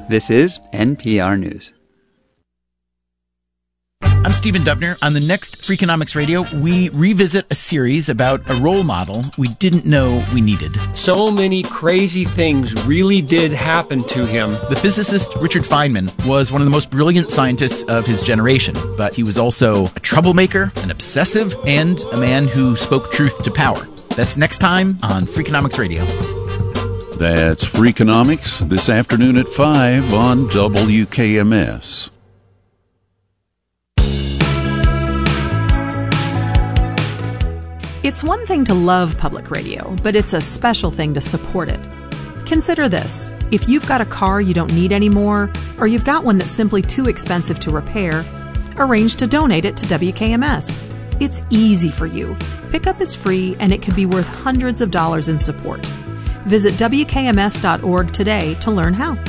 This is NPR News. I'm Stephen Dubner. On the next Freakonomics Radio, we revisit a series about a role model we didn't know we needed. So many crazy things really did happen to him. The physicist Richard Feynman was one of the most brilliant scientists of his generation, but he was also a troublemaker, an obsessive, and a man who spoke truth to power. That's next time on Freakonomics Radio. That's Freakonomics this afternoon at 5 on WKMS. It's one thing to love public radio, but it's a special thing to support it. Consider this. If you've got a car you don't need anymore, or you've got one that's simply too expensive to repair, arrange to donate it to WKMS. It's easy for you. Pickup is free, and it could be worth hundreds of dollars in support. Visit WKMS.org today to learn how.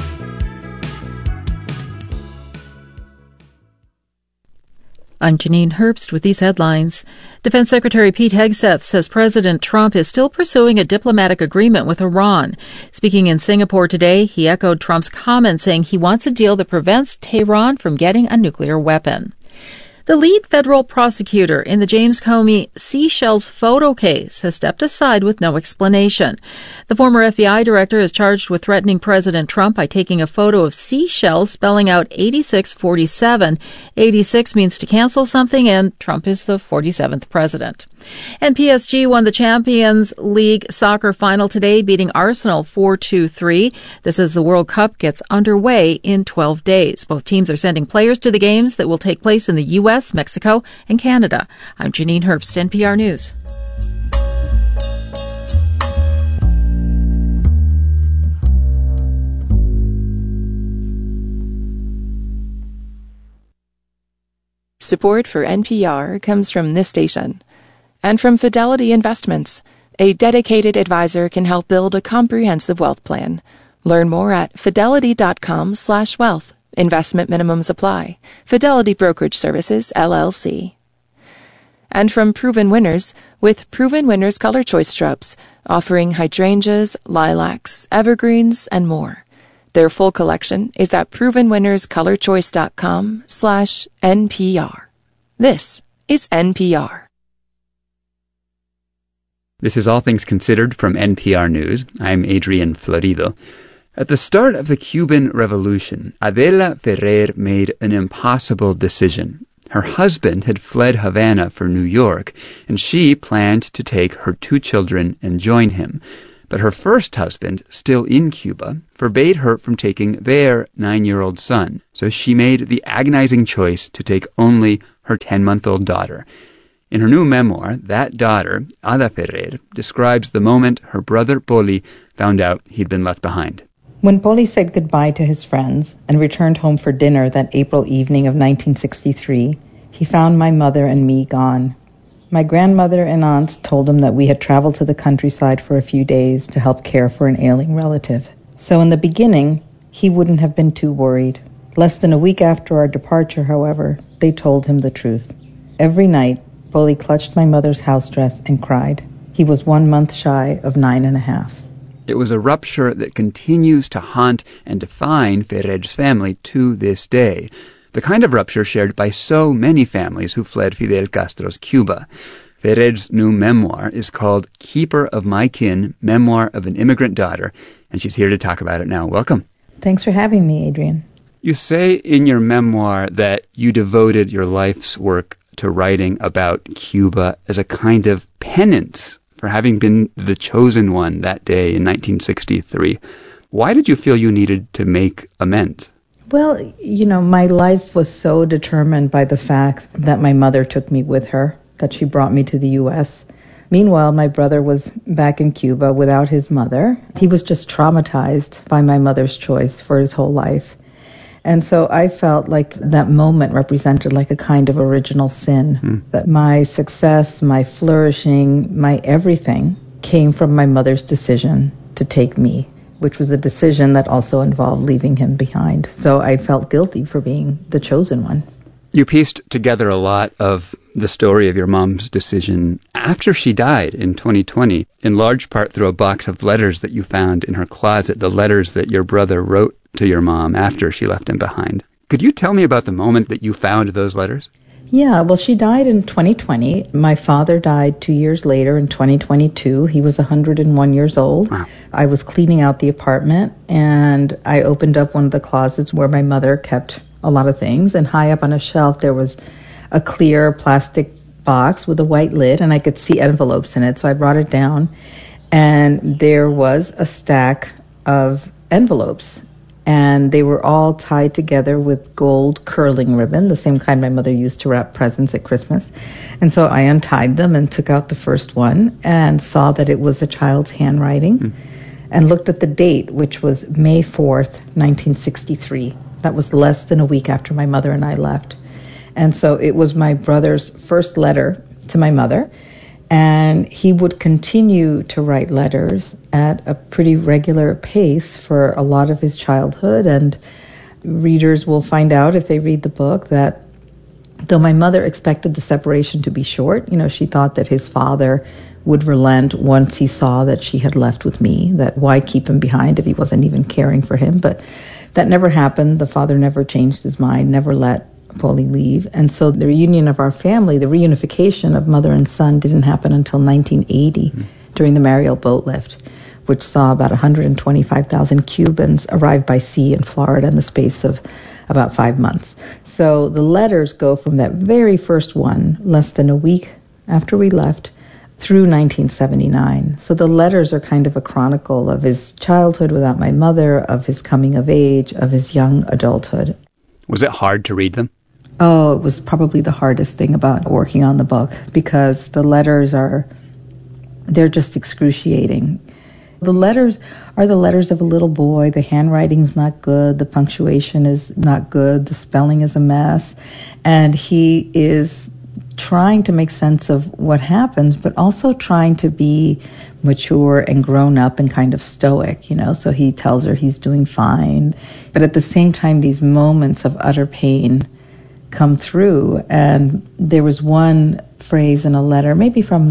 I'm Janine Herbst with these headlines. Defense Secretary Pete Hegseth says President Trump is still pursuing a diplomatic agreement with Iran. Speaking in Singapore today, he echoed Trump's comment saying he wants a deal that prevents Tehran from getting a nuclear weapon. The lead federal prosecutor in the James Comey seashells photo case has stepped aside with no explanation. The former FBI director is charged with threatening President Trump by taking a photo of seashells spelling out 8647. 86 means to cancel something, and Trump is the 47th president. And PSG won the Champions League soccer final today, beating Arsenal 4-2-3. This as the World Cup gets underway in 12 days. Both teams are sending players to the games that will take place in the U.S., Mexico, and Canada. I'm Janine Herbst, NPR News. Support for NPR comes from this station and from Fidelity Investments. A dedicated advisor can help build a comprehensive wealth plan. Learn more at fidelity.com/wealth. Investment minimums apply. Fidelity Brokerage Services, LLC. And from Proven Winners, with Proven Winners Color Choice Shrubs, offering hydrangeas, lilacs, evergreens, and more. Their full collection is at provenwinnerscolorchoice.com/NPR. This is NPR. This is All Things Considered from NPR News. I'm Adrian Florido. At the start of the Cuban Revolution, Adela Ferrer made an impossible decision. Her husband had fled Havana for New York, and she planned to take her 2 children and join him. But her first husband, still in Cuba, forbade her from taking their 9-year-old son. So she made the agonizing choice to take only her 10-month-old daughter. In her new memoir, that daughter, Ada Ferrer, describes the moment her brother Poli found out he'd been left behind. When Poli said goodbye to his friends and returned home for dinner that April evening of 1963, he found my mother and me gone. My grandmother and aunts told him that we had traveled to the countryside for a few days to help care for an ailing relative. So in the beginning, he wouldn't have been too worried. Less than a week after our departure, however, they told him the truth. Every night, Poli clutched my mother's house dress and cried. He was 1 month shy of 9.5. It was a rupture that continues to haunt and define Ferrer's family to this day. The kind of rupture shared by so many families who fled Fidel Castro's Cuba. Ferrer's new memoir is called Keeper of My Kin, Memoir of an Immigrant Daughter, and she's here to talk about it now. Welcome. Thanks for having me, Adrian. You say in your memoir that you devoted your life's work to writing about Cuba as a kind of penance for having been the chosen one that day in 1963. Why did you feel you needed to make amends? Well, my life was so determined by the fact that my mother took me with her, that she brought me to the U.S. Meanwhile, my brother was back in Cuba without his mother. He was just traumatized by my mother's choice for his whole life. And so I felt like that moment represented like a kind of original sin, that my success, my flourishing, my everything came from my mother's decision to take me, which was a decision that also involved leaving him behind. So I felt guilty for being the chosen one. You pieced together a lot of the story of your mom's decision after she died in 2020, in large part through a box of letters that you found in her closet, the letters that your brother wrote to your mom after she left him behind. Could you tell me about the moment that you found those letters? Yeah, well, she died in 2020. My father died 2 years later in 2022. He was 101 years old. Wow. I was cleaning out the apartment, and I opened up one of the closets where my mother kept a lot of things, and high up on a shelf there was a clear plastic box with a white lid, and I could see envelopes in it, so I brought it down, and there was a stack of envelopes, and they were all tied together with gold curling ribbon, the same kind my mother used to wrap presents at Christmas. And so I untied them and took out the first one and saw that it was a child's handwriting and looked at the date, which was May 4th, 1963. That was less than a week after my mother and I left. And so it was my brother's first letter to my mother. And he would continue to write letters at a pretty regular pace for a lot of his childhood. And readers will find out if they read the book that though my mother expected the separation to be short, she thought that his father would relent once he saw that she had left with me, that why keep him behind if he wasn't even caring for him. But that never happened. The father never changed his mind, never let Polly leave. And so the reunion of our family, the reunification of mother and son didn't happen until 1980 during the Mariel boat lift, which saw about 125,000 Cubans arrive by sea in Florida in the space of about 5 months. So the letters go from that very first one, less than a week after we left, through 1979. So the letters are kind of a chronicle of his childhood without my mother, of his coming of age, of his young adulthood. Was it hard to read them? Oh, it was probably the hardest thing about working on the book, because the letters they're just excruciating. The letters are the letters of a little boy. The handwriting's not good. The punctuation is not good. The spelling is a mess. And he is trying to make sense of what happens, but also trying to be mature and grown up and kind of stoic, So he tells her he's doing fine. But at the same time, these moments of utter pain come through. And there was one phrase in a letter, maybe from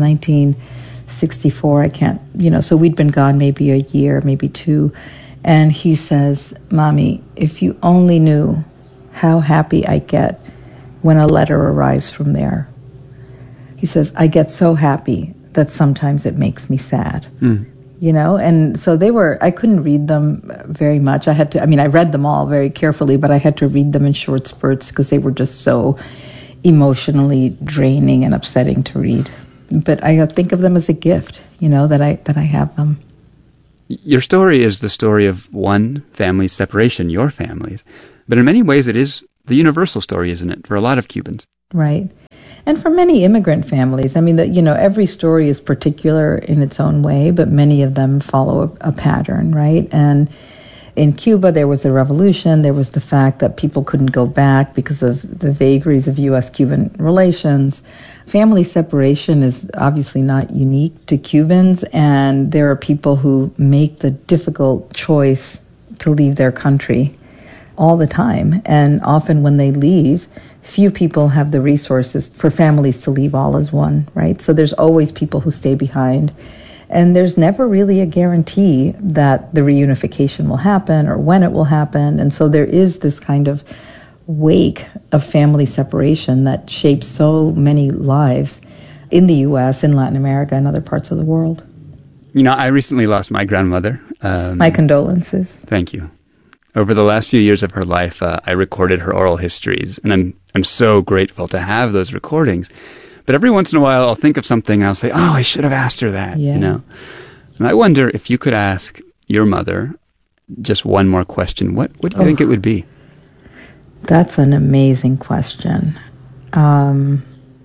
1964, I can't, so we'd been gone maybe a year, maybe two. And he says, "Mommy, if you only knew how happy I get when a letter arrives from there." He says, "I get so happy that sometimes it makes me sad." And so I couldn't read them very much. I read them all very carefully, but I had to read them in short spurts because they were just so emotionally draining and upsetting to read. But I think of them as a gift, that I have them. Your story is the story of one family's separation, your family's. But in many ways, it is the universal story, isn't it, for a lot of Cubans? Right. And for many immigrant families, every story is particular in its own way, but many of them follow a pattern, right? And in Cuba, there was a revolution. There was the fact that people couldn't go back because of the vagaries of U.S.-Cuban relations. Family separation is obviously not unique to Cubans, and there are people who make the difficult choice to leave their country all the time. And often when they leave, few people have the resources for families to leave all as one, right? So there's always people who stay behind. And there's never really a guarantee that the reunification will happen or when it will happen. And so there is this kind of wake of family separation that shapes so many lives in the U.S., in Latin America, and other parts of the world. I recently lost my grandmother. My condolences. Thank you. Over the last few years of her life, I recorded her oral histories, and I'm so grateful to have those recordings. But every once in a while, I'll think of something, and I'll say, "Oh, I should have asked her that," And I wonder if you could ask your mother just one more question. What do you think it would be? That's an amazing question. I'm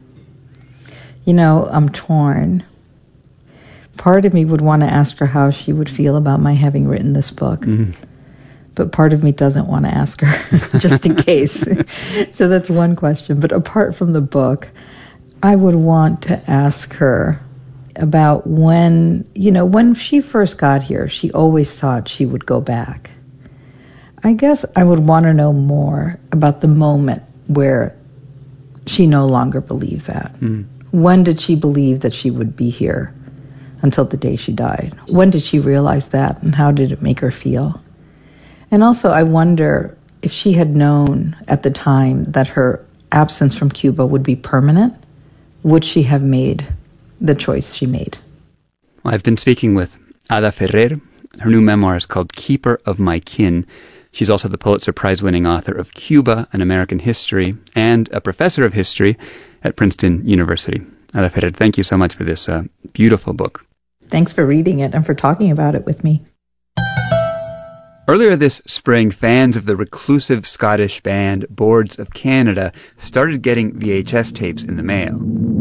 torn. Part of me would want to ask her how she would feel about my having written this book. Mm-hmm. But part of me doesn't want to ask her, just in case. So that's one question. But apart from the book, I would want to ask her about when she first got here, she always thought she would go back. I guess I would want to know more about the moment where she no longer believed that? When did she believe that she would be here until the day she died? When did she realize that, and how did it make her feel? And also, I wonder if she had known at the time that her absence from Cuba would be permanent, would she have made the choice she made? Well, I've been speaking with Ada Ferrer. Her new memoir is called Keeper of My Kin. She's also the Pulitzer Prize-winning author of Cuba, An American History, and a professor of history at Princeton University. Ada Ferrer, thank you so much for this beautiful book. Thanks for reading it and for talking about it with me. Earlier this spring, fans of the reclusive Scottish band Boards of Canada started getting VHS tapes in the mail.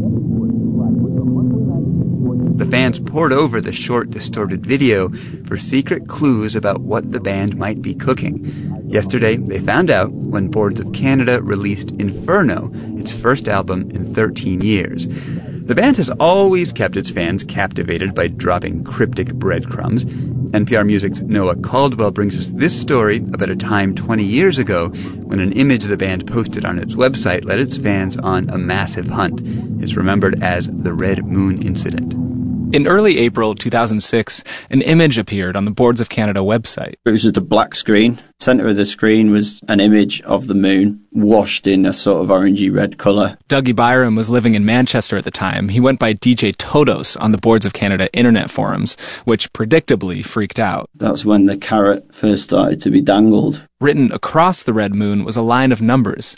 The fans pored over the short, distorted video for secret clues about what the band might be cooking. Yesterday, they found out when Boards of Canada released Inferno, its first album in 13 years. The band has always kept its fans captivated by dropping cryptic breadcrumbs. NPR Music's Noah Caldwell brings us this story about a time 20 years ago when an image the band posted on its website led its fans on a massive hunt. It's remembered as the Red Moon Incident. In early April 2006, an image appeared on the Boards of Canada website. It was just a black screen. Center of the screen was an image of the moon, washed in a sort of orangey red colour. Dougie Byram was living in Manchester at the time. He went by DJ Todos on the Boards of Canada internet forums, which predictably freaked out. That's when the carrot first started to be dangled. Written across the red moon was a line of numbers,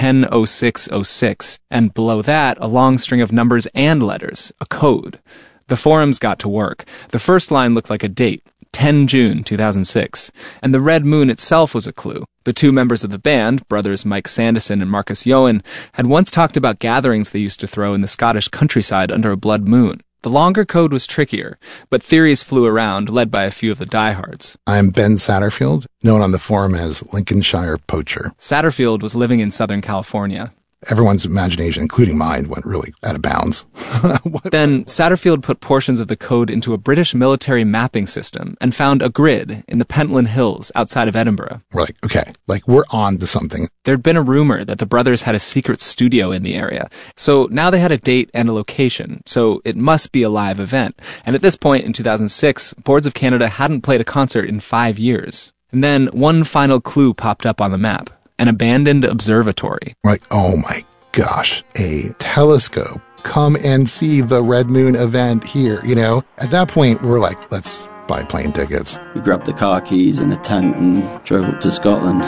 100606, and below that, a long string of numbers and letters, a code. The forums got to work. The first line looked like a date, 10 June 2006, and the red moon itself was a clue. The two members of the band, brothers Mike Sandison and Marcus Yoen, had once talked about gatherings they used to throw in the Scottish countryside under a blood moon. The longer code was trickier, but theories flew around, led by a few of the diehards. I'm Ben Satterfield, known on the forum as Lincolnshire Poacher. Satterfield was living in Southern California. Everyone's imagination, including mine, went really out of bounds. Then Satterfield put portions of the code into a British military mapping system and found a grid in the Pentland Hills outside of Edinburgh. We're like, okay, we're on to something. There'd been a rumor that the brothers had a secret studio in the area. So now they had a date and a location. So it must be a live event. And at this point in 2006, Boards of Canada hadn't played a concert in 5 years. And then one final clue popped up on the map. An abandoned observatory. We're like, oh my gosh, a telescope. Come and see the Red Moon event here, At that point, we're like, let's buy plane tickets. We grabbed the car keys and a tent and drove up to Scotland.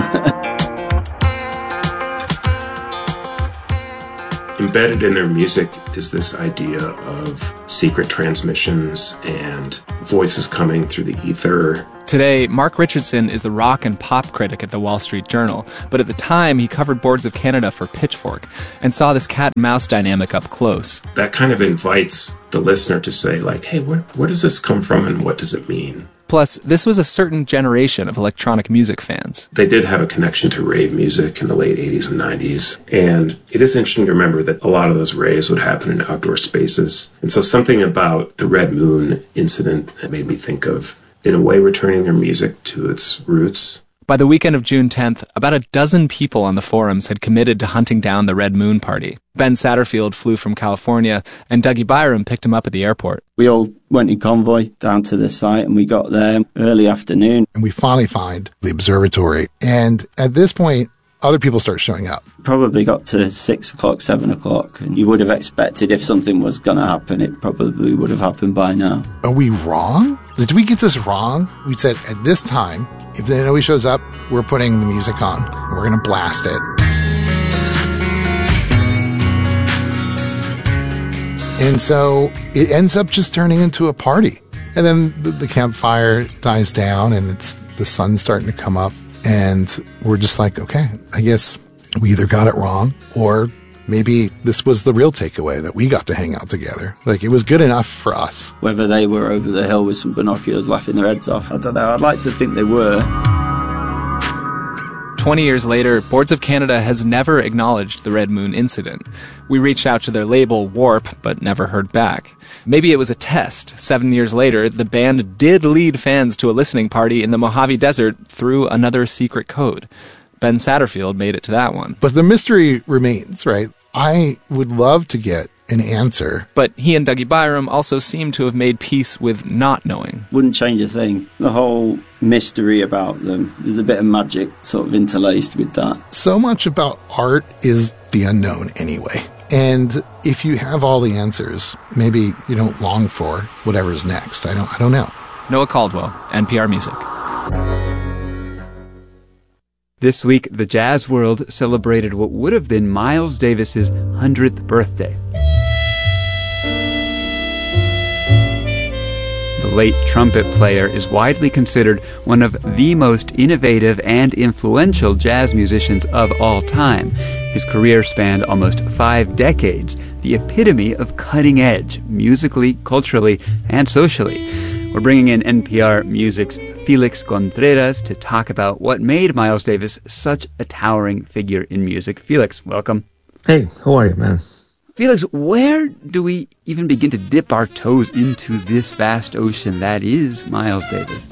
Embedded in their music is this idea of secret transmissions and voices coming through the ether. Today, Mark Richardson is the rock and pop critic at the Wall Street Journal, but at the time he covered Boards of Canada for Pitchfork and saw this cat-and-mouse dynamic up close. That kind of invites the listener to say, hey, where does this come from and what does it mean? Plus, this was a certain generation of electronic music fans. They did have a connection to rave music in the late 80s and 90s. And it is interesting to remember that a lot of those raves would happen in outdoor spaces. And so something about the Red Moon incident that made me think of, in a way, returning their music to its roots. By the weekend of June 10th, about a dozen people on the forums had committed to hunting down the Red Moon party. Ben Satterfield flew from California, and Dougie Byram picked him up at the airport. We all went in convoy down to the site, and we got there early afternoon. And we finally find the observatory. And at this point, other people start showing up. Probably got to 6 o'clock, 7 o'clock, and you would have expected if something was going to happen, it probably would have happened by now. Are we wrong? Did we get this wrong? We said at this time, if nobody shows up, we're putting the music on, and we're going to blast it. And so it ends up just turning into a party. And then the campfire dies down, and the sun's starting to come up. And we're just like, okay, I guess we either got it wrong or maybe this was the real takeaway, that we got to hang out together. It was good enough for us. Whether they were over the hill with some binoculars laughing their heads off, I don't know. I'd like to think they were. 20 years later, Boards of Canada has never acknowledged the Red Moon incident. We reached out to their label, Warp, but never heard back. Maybe it was a test. 7 years later, the band did lead fans to a listening party in the Mojave Desert through another secret code. Ben Satterfield made it to that one. But the mystery remains, right? I would love to get an answer. But he and Dougie Byram also seem to have made peace with not knowing. Wouldn't change a thing. The whole mystery about them, there's a bit of magic sort of interlaced with that. So much about art is the unknown anyway. And if you have all the answers, maybe you don't long for whatever's next. I don't know. Noah Caldwell, NPR Music. This week, the jazz world celebrated what would have been Miles Davis's 100th birthday. The late trumpet player is widely considered one of the most innovative and influential jazz musicians of all time. His career spanned almost 5 decades, the epitome of cutting edge, musically, culturally, and socially. We're bringing in NPR Music's Felix Contreras to talk about what made Miles Davis such a towering figure in music. Felix, welcome. Hey, how are you, man? Felix, where do we even begin to dip our toes into this vast ocean that is Miles Davis?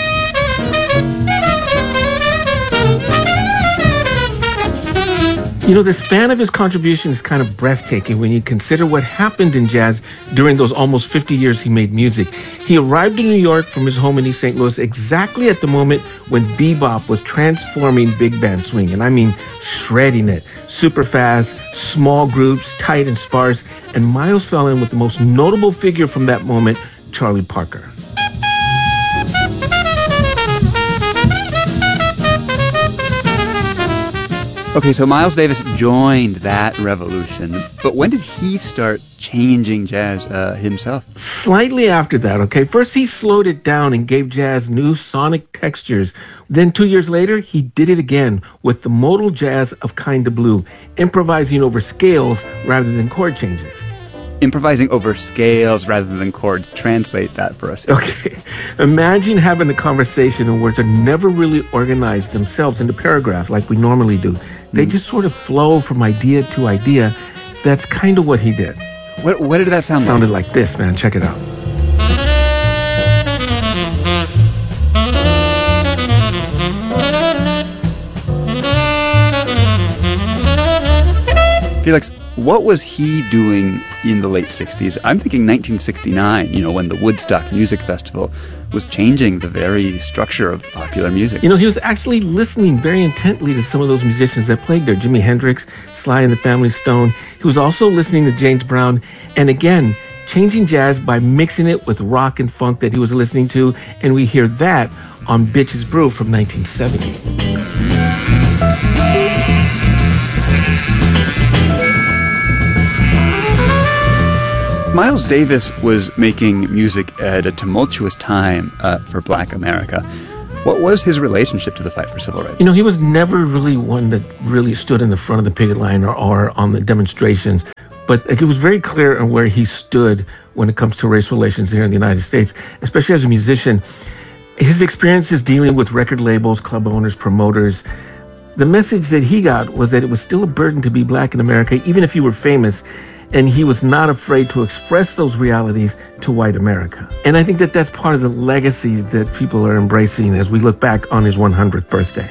You know, the span of his contribution is kind of breathtaking when you consider what happened in jazz during those almost 50 years he made music. He arrived in New York from his home in East St. Louis exactly at the moment when bebop was transforming big band swing. And I mean shredding it. Super fast, small groups, tight and sparse. And Miles fell in with the most notable figure from that moment, Charlie Parker. Okay, so Miles Davis joined that revolution, but when did he start changing jazz himself? Slightly after that, okay? First, he slowed it down and gave jazz new sonic textures. Then 2 years later, he did it again with the modal jazz of Kinda Blue, improvising over scales rather than chord changes. Improvising over scales rather than chords. Translate that for us. Okay. Imagine having a conversation in words that never really organized themselves into paragraphs like we normally do. They just sort of flow from idea to idea. That's kind of what he did. What did that sound like? Sounded like this, man. Check it out. Felix, what was he doing in the late 60s? I'm thinking 1969, when the Woodstock Music Festival was changing the very structure of popular music. He was actually listening very intently to some of those musicians that played there. Jimi Hendrix, Sly and the Family Stone. He was also listening to James Brown. And again, changing jazz by mixing it with rock and funk that he was listening to. And we hear that on Bitches Brew from 1970. Miles Davis was making music at a tumultuous time for Black America. What was his relationship to the fight for civil rights? He was never really one that really stood in the front of the picket line or on the demonstrations. But it was very clear on where he stood when it comes to race relations here in the United States, especially as a musician. His experiences dealing with record labels, club owners, promoters, the message that he got was that it was still a burden to be Black in America, even if you were famous. And he was not afraid to express those realities to white America. And I think that that's part of the legacy that people are embracing as we look back on his 100th birthday.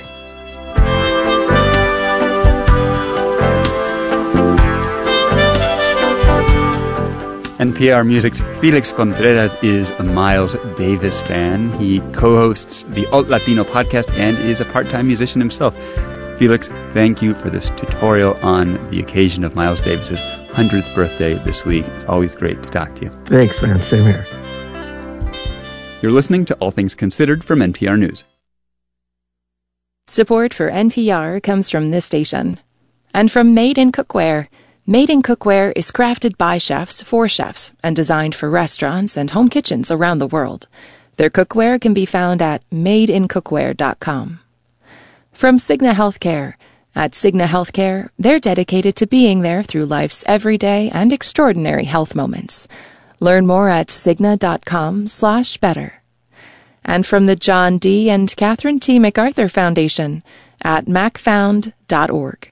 NPR Music's Felix Contreras is a Miles Davis fan. He co-hosts the Alt Latino podcast and is a part-time musician himself. Felix, thank you for this tutorial on the occasion of Miles Davis's 100th birthday this week. It's always great to talk to you. Thanks, man. Same here. You're listening to All Things Considered from NPR News. Support for NPR comes from this station. And from Made in Cookware. Made in Cookware is crafted by chefs for chefs and designed for restaurants and home kitchens around the world. Their cookware can be found at madeincookware.com. From Cigna Healthcare. At Cigna Healthcare, they're dedicated to being there through life's everyday and extraordinary health moments. Learn more at Cigna.com/better. And from the John D. and Catherine T. MacArthur Foundation at macfound.org.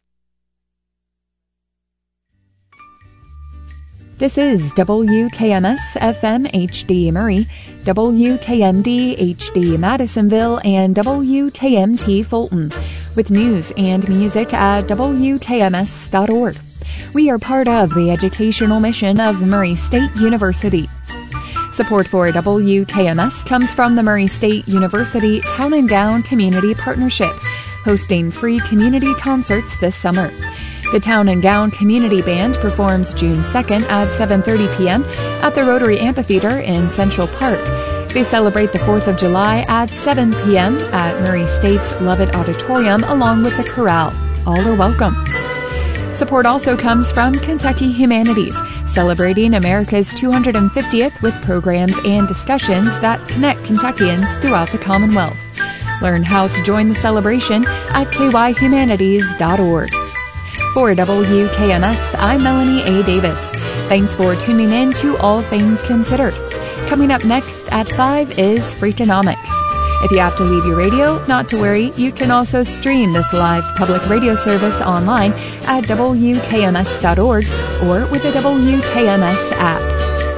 This is WKMS FM HD Murray, WKMD HD Madisonville, and WKMT Fulton. with news and music at WKMS.org. We are part of the educational mission of Murray State University. Support for WKMS comes from the Murray State University Town and Gown Community Partnership, hosting free community concerts this summer. The Town and Gown Community Band performs June 2nd at 7:30 p.m. at the Rotary Amphitheater in Central Park. They celebrate the 4th of July at 7 p.m. at Murray State's Lovett Auditorium along with the chorale. All are welcome. Support also comes from Kentucky Humanities, celebrating America's 250th with programs and discussions that connect Kentuckians throughout the Commonwealth. Learn how to join the celebration at kyhumanities.org. For WKMS, I'm Melanie A. Davis. Thanks for tuning in to All Things Considered. Coming up next at 5 is Freakonomics. If you have to leave your radio, not to worry, you can also stream this live public radio service online at WKMS.org or with the WKMS app.